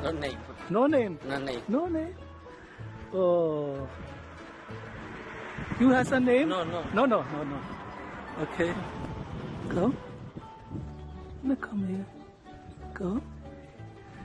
No name. No name. No name. No name. Oh. You has a name? No, no. No, no, no, no. Okay. Go. No, come here. Go.